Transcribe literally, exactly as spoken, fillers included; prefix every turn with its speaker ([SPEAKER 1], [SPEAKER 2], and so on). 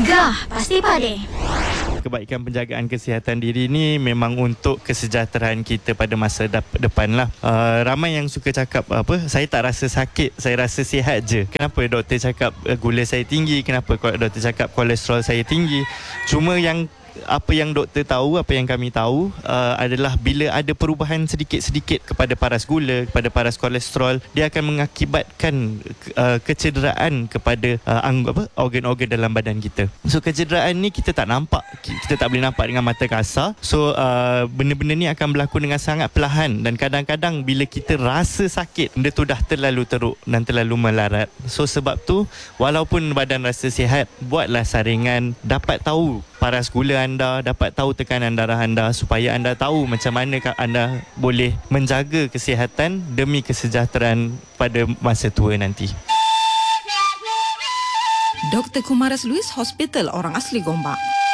[SPEAKER 1] Gegar Pasti Padi.
[SPEAKER 2] Kebaikan penjagaan kesihatan diri ni memang untuk kesejahteraan kita pada masa dap- depan lah. Uh, ramai yang suka cakap apa, saya tak rasa sakit, saya rasa sihat je. Kenapa doktor cakap uh, gula saya tinggi? Kenapa doktor cakap kolesterol saya tinggi? Cuma yang apa yang doktor tahu, apa yang kami tahu uh, adalah bila ada perubahan sedikit-sedikit kepada paras gula, kepada paras kolesterol, dia akan mengakibatkan uh, kecederaan kepada uh, ang- apa, organ-organ dalam badan kita. So kecederaan ni kita tak nampak, kita tak boleh nampak dengan mata kasar. So uh, benda-benda ni akan berlaku dengan sangat perlahan, dan kadang-kadang bila kita rasa sakit, benda tu dah terlalu teruk dan terlalu melarat. So sebab tu walaupun badan rasa sihat, buatlah saringan, dapat tahu paras gula anda, dapat tahu tekanan darah anda, supaya anda tahu macam mana anda boleh menjaga kesihatan demi kesejahteraan pada masa tua nanti.
[SPEAKER 3] Doktor Kumaras Luis, Hospital Orang Asli Gombak.